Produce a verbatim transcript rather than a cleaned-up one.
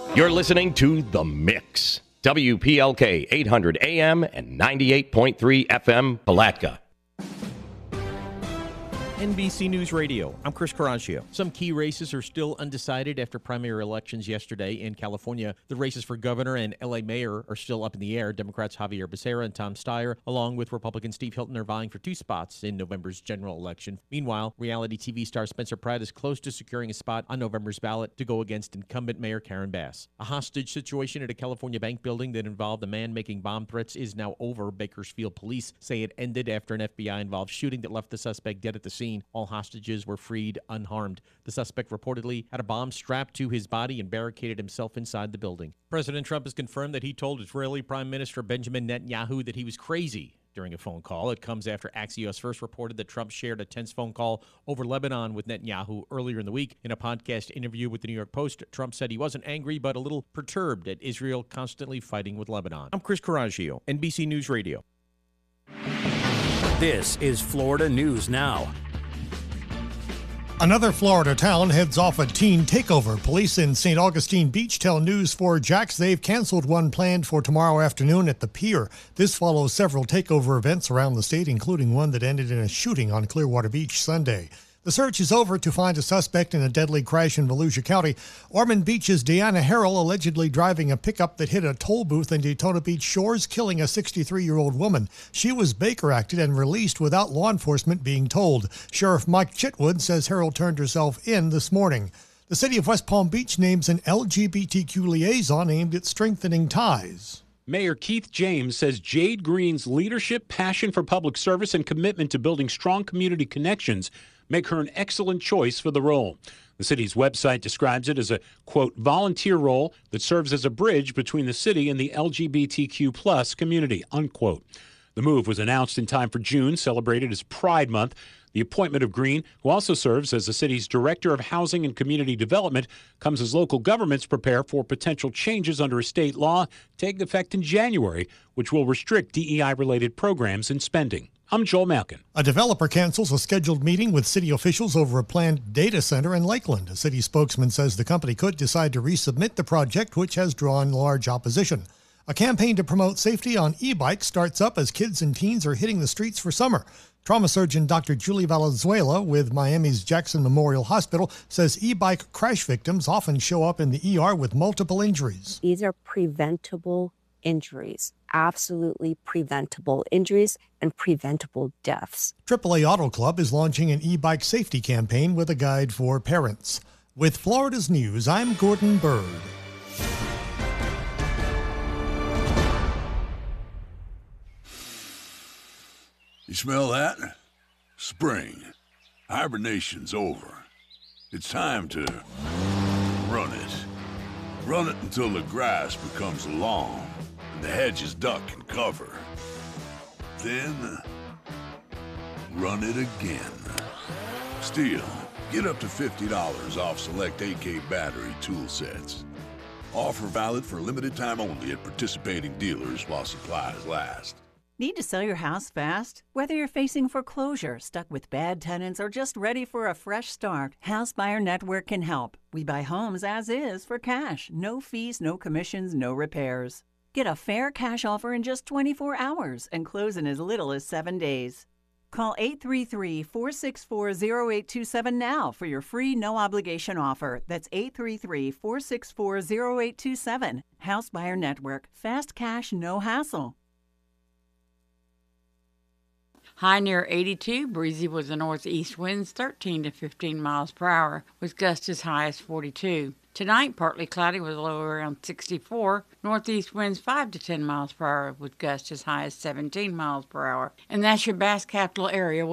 You're listening to The Mix. W P L K eight hundred A M and ninety-eight point three F M, Palatka. N B C News Radio, I'm Chris Caraccio. Some key races are still undecided after primary elections yesterday in California. The races for governor and L A mayor are still up in the air. Democrats Javier Becerra and Tom Steyer, along with Republican Steve Hilton, are vying for two spots in November's general election. Meanwhile, reality T V star Spencer Pratt is close to securing a spot on November's ballot to go against incumbent Mayor Karen Bass. A hostage situation at a California bank building that involved a man making bomb threats is now over. Bakersfield police say it ended after an F B I-involved shooting that left the suspect dead at the scene. All hostages were freed unharmed. The suspect reportedly had a bomb strapped to his body and barricaded himself inside the building. President Trump has confirmed that he told Israeli Prime Minister Benjamin Netanyahu that he was crazy during a phone call. It comes after Axios first reported that Trump shared a tense phone call over Lebanon with Netanyahu earlier in the week. In a podcast interview with the New York Post, Trump said he wasn't angry but a little perturbed at Israel constantly fighting with Lebanon. I'm Chris Caraccio, N B C News Radio. This is Florida News Now. Another Florida town heads off a teen takeover. Police in Saint Augustine Beach tell News four Jax they've canceled one planned for tomorrow afternoon at the pier. This follows several takeover events around the state, including one that ended in a shooting on Clearwater Beach Sunday. The search is over to find a suspect in a deadly crash in Volusia County. Ormond Beach's Deanna Harrell allegedly driving a pickup that hit a toll booth in Daytona Beach Shores, killing a sixty-three-year-old woman. She was Baker acted and released without law enforcement being told. Sheriff Mike Chitwood says Harrell turned herself in this morning. The city of West Palm Beach names an L G B T Q liaison aimed at strengthening ties. Mayor Keith James says Jade Green's leadership, passion for public service, and commitment to building strong community connections make her an excellent choice for the role. The city's website describes it as a, quote, volunteer role that serves as a bridge between the city and the L G B T Q plus community, unquote. The move was announced in time for June, celebrated as Pride Month. The appointment of Green, who also serves as the city's Director of Housing and Community Development, comes as local governments prepare for potential changes under a state law taking effect in January, which will restrict D E I-related programs and spending. I'm Joel Malkin. A developer cancels a scheduled meeting with city officials over a planned data center in Lakeland. A city spokesman says the company could decide to resubmit the project, which has drawn large opposition. A campaign to promote safety on e-bikes starts up as kids and teens are hitting the streets for summer. Trauma surgeon Doctor Julie Valenzuela with Miami's Jackson Memorial Hospital says e-bike crash victims often show up in the E R with multiple injuries. These are preventable injuries, absolutely preventable injuries and preventable deaths. triple A Auto Club is launching an e-bike safety campaign with a guide for parents. With Florida's News, I'm Gordon Bird. You smell that? Spring. Hibernation's over. It's time to run it. Run it until the grass becomes long and the hedges duck and cover. Then, run it again. Stihl, get up to fifty dollars off select A K battery tool sets. Offer valid for a limited time only at participating dealers while supplies last. Need to sell your house fast? Whether you're facing foreclosure, stuck with bad tenants, or just ready for a fresh start, House Buyer Network can help. We buy homes as is for cash. No fees, no commissions, no repairs. Get a fair cash offer in just twenty-four hours and close in as little as seven days. Call eight three three, four six four, zero eight two seven now for your free no-obligation offer. That's eight three three, four six four, zero eight two seven. House Buyer Network. Fast cash, no hassle. High near eighty-two, breezy with the northeast winds thirteen to fifteen miles per hour, with gusts as high as forty-two. Tonight, partly cloudy with a low around sixty-four, northeast winds five to ten miles per hour, with gusts as high as seventeen miles per hour. And that's your Bass Capital area.